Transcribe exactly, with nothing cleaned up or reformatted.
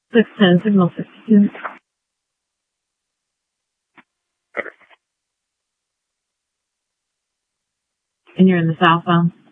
six ten, signal sixty-two. And you're in the southbound?